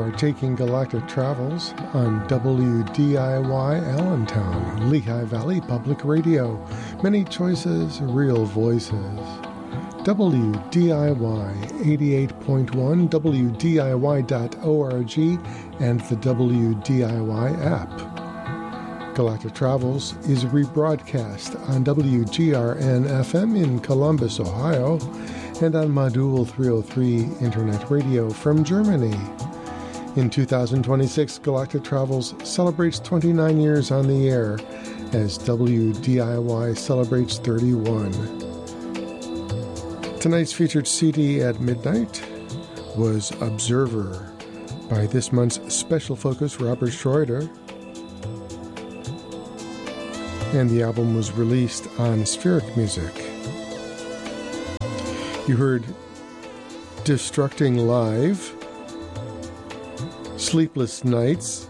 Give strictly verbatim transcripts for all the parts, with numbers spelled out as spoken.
are taking Galactic Travels on W D I Y Allentown, Lehigh Valley Public Radio. Many choices, real voices. W D I Y eighty-eight point one, W D I Y dot org, and the W D I Y app. Galactic Travels is rebroadcast on W G R N F M in Columbus, Ohio, and on Modul three oh three Internet Radio from Germany. In two thousand twenty-six, Galactic Travels celebrates twenty-nine years on the air as W D I Y celebrates thirty-one. Tonight's featured C D at midnight was Observer by this month's Special Focus Robert Schroeder, and the album was released on Spheric Music. You heard Destructing Live, Sleepless Nights,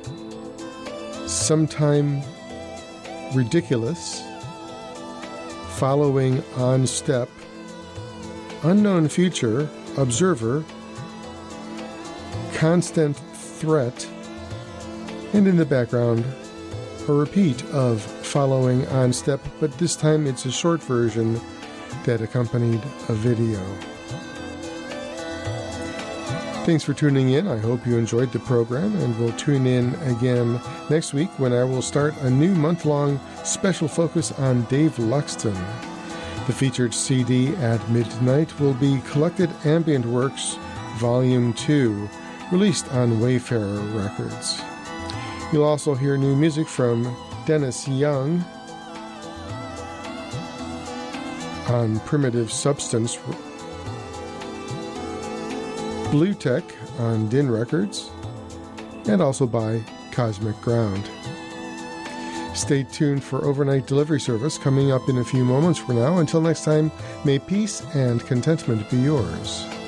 Sometime Ridiculous, Following On Step, Unknown Future, Observer, Constant Threat, and in the background, a repeat of Following On Step, but this time it's a short version that accompanied a video. Thanks for tuning in. I hope you enjoyed the program, and we'll tune in again next week when I will start a new month-long special focus on Dave Luxton. The featured C D at midnight will be Collected Ambient Works Volume two, released on Wayfarer Records. You'll also hear new music from Dennis Young on Primitive Substance, Blue Tech on Din Records, and also by Cosmic Ground. Stay tuned for overnight delivery service coming up in a few moments from now. Until next time, may peace and contentment be yours.